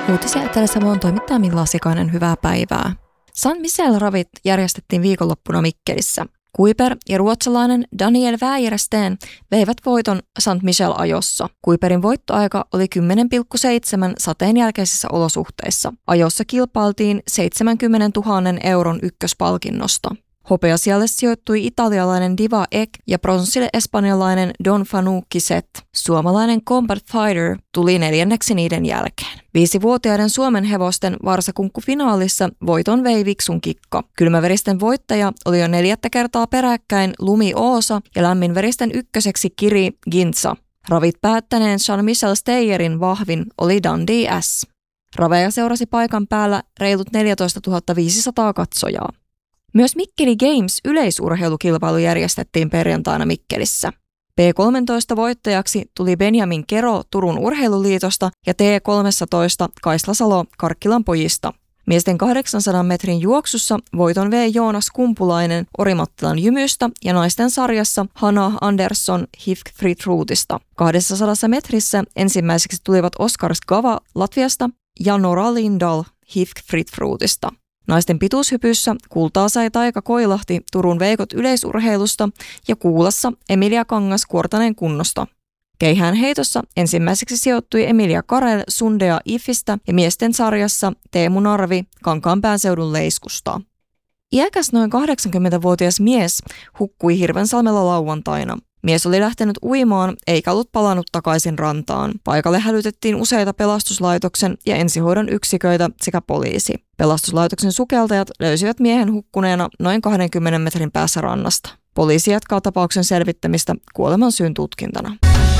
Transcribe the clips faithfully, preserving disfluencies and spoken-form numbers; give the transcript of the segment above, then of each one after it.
Uutisia Etelä-Savoon toimittaa Milla Sikainen, hyvää päivää. Saint Michel-ravit järjestettiin viikonloppuna Mikkelissä. Kuiper ja ruotsalainen Daniel Wäjersten veivät voiton Saint Michel-ajossa. Kuiperin voittoaika oli kymmenen pilkku seitsemän sateen jälkeisissä olosuhteissa. Ajossa kilpailtiin seitsemänkymmentätuhatta euron ykköspalkinnosta. Hopeasijalle sijoittui italialainen Diva Ek ja pronssille espanjalainen Don Fanucchi Set. Suomalainen Combat Fighter tuli neljänneksi niiden jälkeen. Viisivuotiaiden Suomen hevosten varsakunkkufinaalissa voiton vei Viksun Kikka. Kylmäveristen voittaja oli jo neljättä kertaa peräkkäin Lumi Oosa ja lämminveristen ykköseksi Kiri Gintsa. Ravit päättäneen Jean-Michel Steyerin vahvin oli Dundee S. Raveja seurasi paikan päällä reilut neljätoistatuhatta viisisataa katsojaa. Myös Mikkeli Games yleisurheilukilpailu järjestettiin perjantaina Mikkelissä. P kolmetoista voittajaksi tuli Benjamin Kero Turun urheiluliitosta ja T kolmetoista Kaisla Salo Karkkilan pojista. Miesten kahdeksansadan metrin juoksussa voiton vei Joonas Kumpulainen Orimattilan Jymystä ja naisten sarjassa Hanna Andersson Hifkfritruutista. kaksisataa metrissä ensimmäiseksi tulivat Oskar Skava Latviasta ja Nora Lindahl Hifkfritruutista. Naisten pituushypyssä kultaa sai Taika Koilahti Turun Veikot yleisurheilusta ja kuulassa Emilia Kangas Kuortanen kunnosta. Keihään heitossa ensimmäiseksi sijoittui Emilia Karel Sundea Ifistä ja miesten sarjassa Teemu Narvi Kankaanpään seudun Leiskusta. Iäkäs noin kahdeksankymmentävuotias mies hukkui Hirvensalmella lauantaina. Mies oli lähtenyt uimaan eikä ollut palannut takaisin rantaan. Paikalle hälytettiin useita pelastuslaitoksen ja ensihoidon yksiköitä sekä poliisi. Pelastuslaitoksen sukeltajat löysivät miehen hukkuneena noin kahdenkymmenen metrin päässä rannasta. Poliisi jatkaa tapauksen selvittämistä kuoleman syyn tutkintana.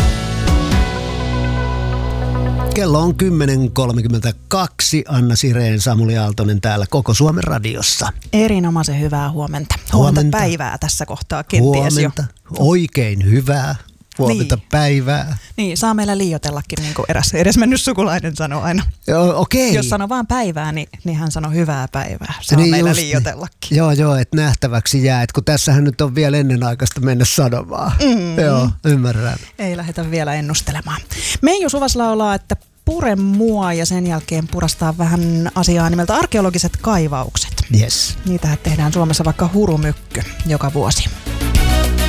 Kello on kymmenen kolmekymmentäkaksi. Anna Sireen, Samuli Aaltonen täällä Koko Suomen radiossa. Erinomaisen hyvää huomenta. Huomenta, huomenta päivää tässä kohtaa kenties huomenta. Jo. Oikein hyvää huomenta niin. Päivää. Niin, saa meillä liioitellakin, niin kuin eräs edesmennyt sukulainen sanoo aina. Joo, okei. Jos sanoo vaan päivää, niin, niin hän sanoo hyvää päivää. Saa niin meillä liioitellakin. Niin. Joo, joo, että nähtäväksi jää, että kun tässähän nyt on vielä ennenaikaista mennä sanomaan. Mm. Joo, ymmärrän. Ei lähdetä vielä ennustelemaan. Meiju Suvas laulaa, että pure mua ja sen jälkeen purastaa vähän asiaa nimeltä arkeologiset kaivaukset. Yes. Niitähän tehdään Suomessa vaikka hurumykky joka vuosi.